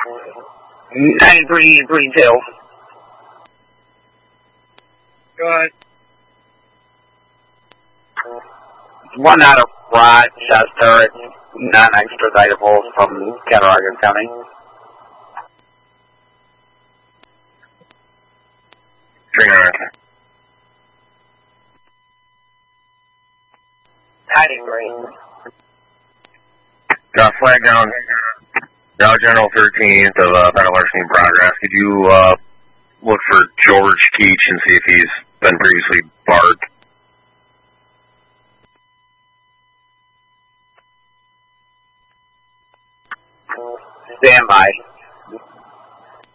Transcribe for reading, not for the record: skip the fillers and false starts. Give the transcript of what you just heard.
9332. Go ahead. One out of Rochester, non-extraditable from Cattaraugus County. Hiding range. Got flag down. Now General 13th of Battle Larceny in progress. Could you look for George Keach and see if he's been previously barred? Stand by.